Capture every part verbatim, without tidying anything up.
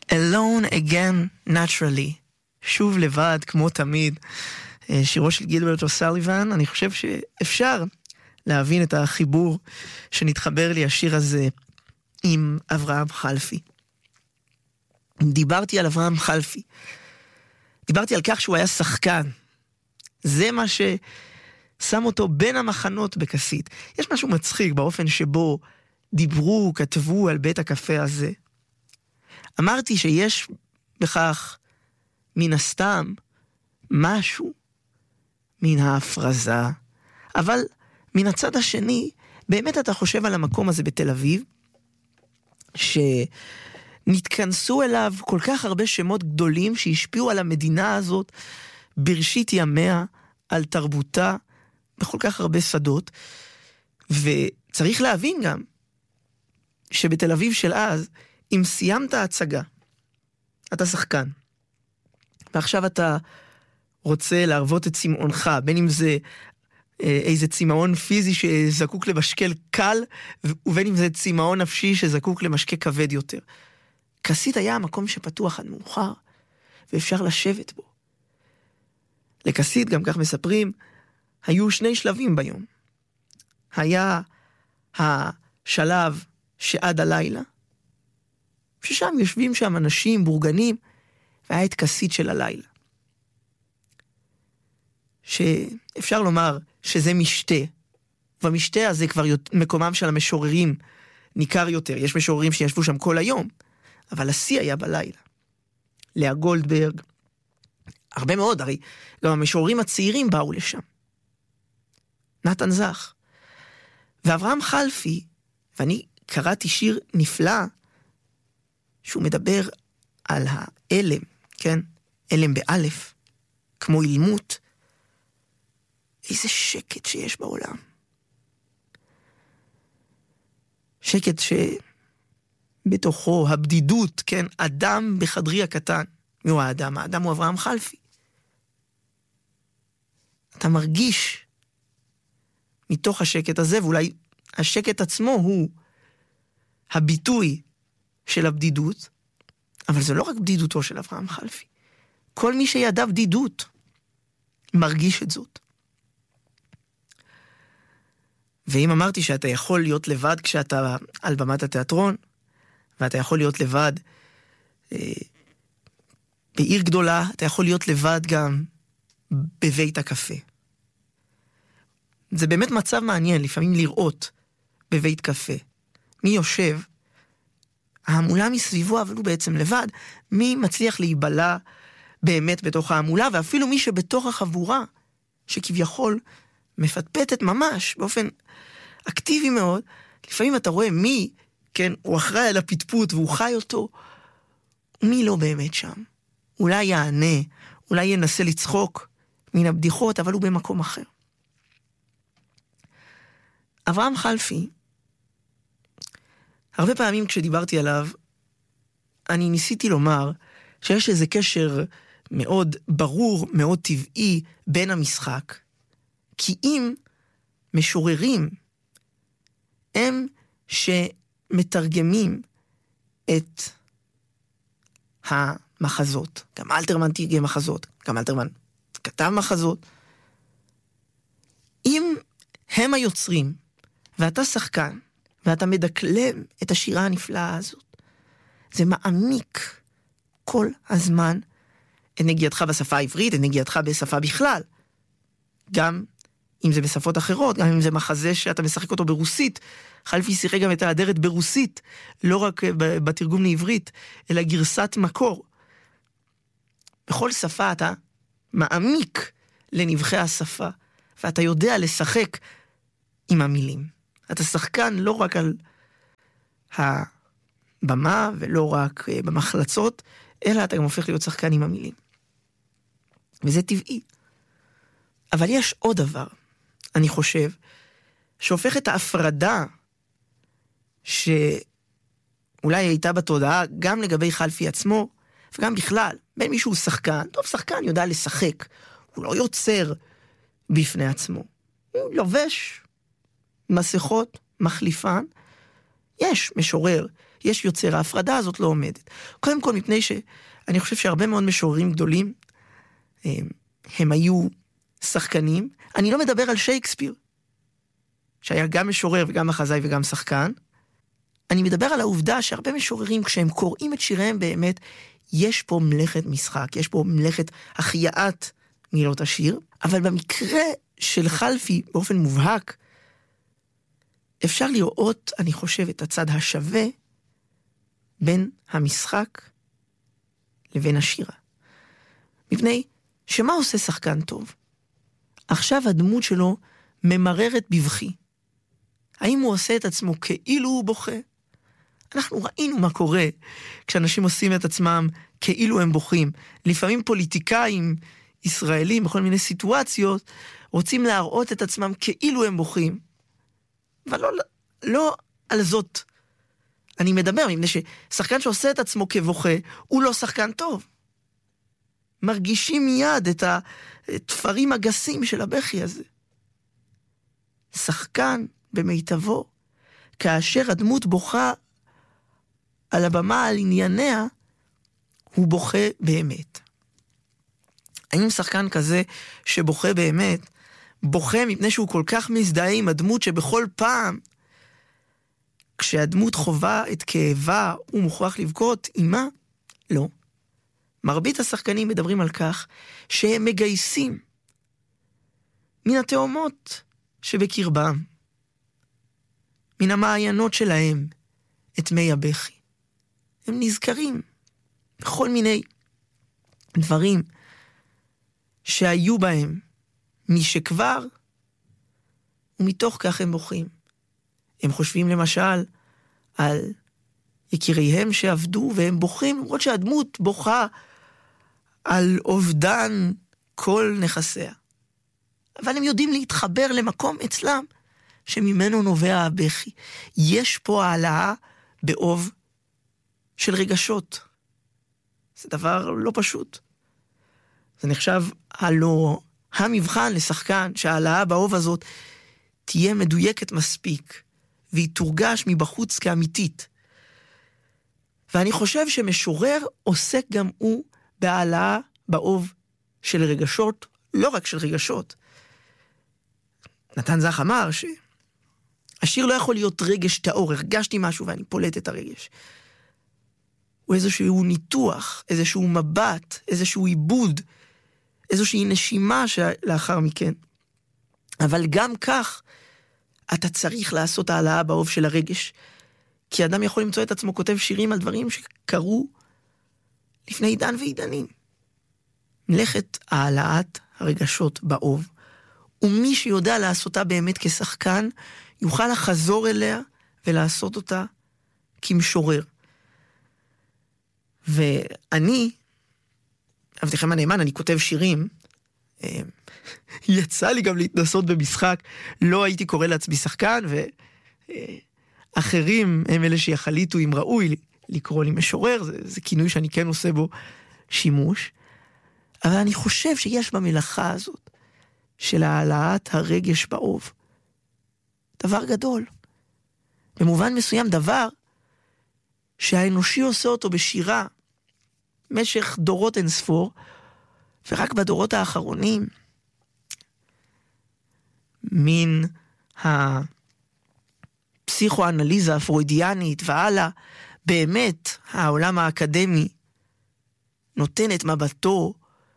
Alone again naturally, שוב לבד כמו תמיד, שירו של גילברט אוסליבן. אני חושב שאפשר להבין את החיבור שנתחבר לי השיר הזה עם אברהם חלפי. דיברתי על אברהם חלפי, דיברתי על כך שהוא היה שחקן, זה מה ששם אותו בין המחנות בקסית. יש משהו מצחיק באופן שבו דיברו, כתבו על בית הקפה הזה. אמרתי שיש בכך מן הסתם משהו מן ההפרזה, אבל מן הצד השני, באמת אתה חושב על המקום הזה בתל אביב, שנתכנסו אליו כל כך הרבה שמות גדולים שהשפיעו על המדינה הזאת בראשית ימיה, על תרבותה, בכל כך הרבה שדות. וצריך להבין גם שבתל אביב של אז, אם סיימת הצגה, אתה שחקן, ועכשיו אתה רוצה להרוות את צמאונך, בין אם זה איזה צמאון פיזי שזקוק למשקל קל, ובין אם זה צמאון נפשי שזקוק למשקה כבד יותר. כסית היה המקום שפתוח עד מאוחר, ואפשר לשבת בו. לכסית, גם כך מספרים, היו שני שלבים ביום. היה השלב שעד הלילה, ששם יושבים שם אנשים, בורגנים, והיה את כסית של הלילה. שאפשר לומר שזה משתה, והמשתה הזה כבר מקומם של המשוררים ניכר יותר. יש משוררים שישבו שם כל היום, אבל השיא היה בלילה. לאה גולדברג, הרבה מאוד, הרי גם המשוררים הצעירים באו לשם. נתן זך. ואברהם חלפי, ואני קראתי שיר נפלא, שהוא מדבר על האלם, כן? אלם באלף, כמו אילמות. איזה שקט שיש בעולם. שקט שבתוכו הבדידות, כן? אדם בחדרי הקטן. מי הוא האדם? האדם הוא אברהם חלפי. אתה מרגיש מתוך השקט הזה, ואולי השקט עצמו הוא הביטוי של הבדידות, אבל זה לא רק בדידותו של אברהם חלפי. כל מי שידע בדידות מרגיש את זאת. ואם אמרתי שאתה יכול להיות לבד כשאתה על במת התיאטרון, ואתה יכול להיות לבד אה, בעיר גדולה, אתה יכול להיות לבד גם בבית הקפה. זה באמת מצב מעניין, לפעמים לראות בבית קפה. מי יושב, ההמולה מסביבו, אבל הוא בעצם לבד, מי מצליח להיבלה באמת בתוך ההמולה, ואפילו מי שבתוך החבורה, שכביכול מפטפטת ממש, באופן אקטיבי מאוד, לפעמים אתה רואה מי, כן, הוא אחראי על הפטפוט, והוא חי אותו, מי לא באמת שם. אולי יענה, אולי ינסה לצחוק מן הבדיחות, אבל הוא במקום אחר. אברהם חלפי, הרבה פעמים כשדיברתי עליו, אני ניסיתי לומר שיש איזה קשר מאוד ברור, מאוד טבעי בין המשחק. כי אם משוררים הם שמתרגמים את המחזות, גם אלתרמן תרגם מחזות, גם אלתרמן כתב מחזות, אם הם היוצרים, ואתה שחקן, ואתה מדקלם את השירה הנפלאה הזאת, זה מעמיק כל הזמן את נגיעתך בשפה העברית, את נגיעתך בשפה בכלל. גם אם זה בשפות אחרות, גם אם זה מחזה שאתה משחק אותו ברוסית, חלפי שיחק גם את האדרת ברוסית, לא רק בתרגום לעברית, אלא גרסת מקור. בכל שפה אתה מעמיק לנבחי השפה, ואתה יודע לשחק עם המילים. אתה שחקן לא רק על הבמה, ולא רק במחלצות, אלא אתה גם הופך להיות שחקן עם המילים. וזה טבעי. אבל יש עוד דבר, אני חושב, שהופך את ההפרדה, שאולי הייתה בתודעה, גם לגבי חלפי עצמו, וגם בכלל, בין מישהו שחקן, טוב, שחקן יודע לשחק, הוא לא יוצר בפני עצמו. הוא לובש מסכות, מחליפן. יש משורר יש יוצר, ההפרדה הזאת לא עומדת. קודם כל, מפני שאני חושב שהרבה מאוד משוררים גדולים, הם, הם היו שחקנים. אני לא מדבר על שייקספיר, שהיה גם משורר וגם מחזאי וגם שחקן. אני מדבר על העובדה שהרבה משוררים, כשהם קוראים את שיריהם באמת, יש פה מלאכת משחק, יש פה מלאכת החייאת מילות השיר, אבל במקרה של חלפי, באופן מובהק, אפשר לראות, אני חושב, את הצד השווה בין המשחק לבין השירה. מפני שמה עושה שחקן טוב? עכשיו הדמות שלו ממררת בבכי. האם הוא עושה את עצמו כאילו הוא בוכה? אנחנו ראינו מה קורה כשאנשים עושים את עצמם כאילו הם בוכים. לפעמים פוליטיקאים ישראלים בכל מיני סיטואציות רוצים להראות את עצמם כאילו הם בוכים. אבל לא, לא על זאת אני מדבר, מפני ששחקן שעושה את עצמו כבוכה, הוא לא שחקן טוב. מרגישים מיד את התפרים הגסים של הבכי הזה. שחקן במיטבו, כאשר הדמות בוכה על הבמה, על ענייניה, הוא בוכה באמת. האם שחקן כזה שבוכה באמת, בוכה מפני שהוא כל כך מזדהה עם הדמות שבכל פעם, כשהדמות חובה את כאבה, הוא מוכרח לבכות עימה? לא. מרבית השחקנים מדברים על כך שהם מגייסים מן התאומות שבקרבם, מן המעיינות שלהם, את מי הבכי. הם נזכרים בכל מיני דברים שהיו בהם מי שכבר, ומתוך כך הם בוכים. הם חושבים למשל על יקיריהם שעבדו והם בוכים, למרות שהדמות בוכה על אובדן כל נכסיה. אבל הם יודעים להתחבר למקום אצלם שממנו נובע הבכי. יש פה העלאה באוב של רגשות. זה דבר לא פשוט. זה נחשב הלא המבחן לשחקן שהעלאה באוב הזאת תהיה מדויקת מספיק, והיא תורגש מבחוץ כאמיתית. ואני חושב שמשורר עוסק גם הוא בהעלאה באוב של רגשות, לא רק של רגשות. נתן זך אמר שהשיר לא יכול להיות רגש טהור, הרגשתי משהו ואני פולט את הרגש. הוא איזשהו ניתוח, איזשהו מבט, איזשהו עיבוד, איזושהי נשימה לאחר מכן. אבל גם כך, אתה צריך לעשות העלאה באוב של הרגש, כי אדם יכול למצוא את עצמו כותב שירים על דברים שקרו לפני עידן ועידנים. מלאכת העלאת הרגשות באוב, ומי שיודע לעשותה באמת כשחקן, יוכל לחזור אליה ולעשות אותה כמשורר. ואני, עבדכם הנאמן, אני כותב שירים, יצא לי גם להתנסות במשחק, לא הייתי קורא לעצמי שחקן, ואחרים הם אלה שיחליטו אם ראוי לקרוא לי משורר, זה, זה כינוי שאני כן עושה בו שימוש, אבל אני חושב שיש במלאכה הזאת, של העלאת הרגש באוב, דבר גדול. במובן מסוים דבר, שהאנושי עושה אותו בשירה, משך דורות אינספור, ורק בדורות האחרונים, מן הפסיכואנליזה הפרוידיאנית והלאה, באמת העולם האקדמי נותן את מבטו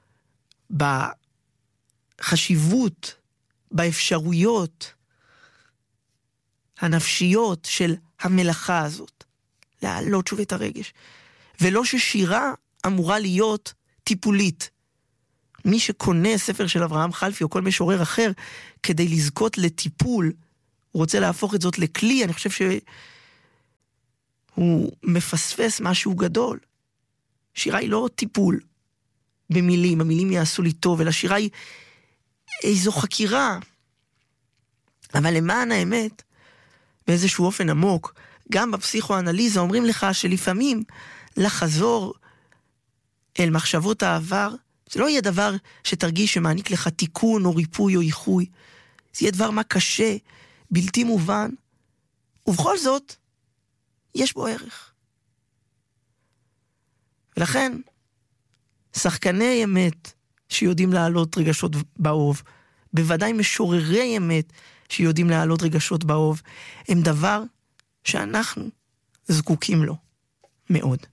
בחשיבות, באפשרויות הנפשיות של המלאכה הזאת, להעלות שוב את הרגש. ולא ששירה אמורה להיות טיפולית. מי שקונה ספר של אברהם חלפי או כל משורר אחר כדי לזכות לטיפול, הוא רוצה להפוך את זאת לכלי, אני חושב שהוא מפספס משהו גדול. שירה היא לא טיפול במילים, המילים יעשו לי טוב, אלא שירה היא איזו חקירה. אבל למען האמת, באיזשהו אופן עמוק, גם בפסיכואנליזה אומרים לך שלפעמים לחזור אל מחשבות העבר, זה לא יהיה דבר שתרגיש שמעניק לך תיקון או ריפוי או איחוי. זה יהיה דבר מה קשה, בלתי מובן, ובכל זאת, יש בו ערך. לכן, שחקני אמת שיודעים להעלות רגשות באוב, בוודאי משוררי אמת שיודעים להעלות רגשות באוב, הם דבר שאנחנו זקוקים לו מאוד.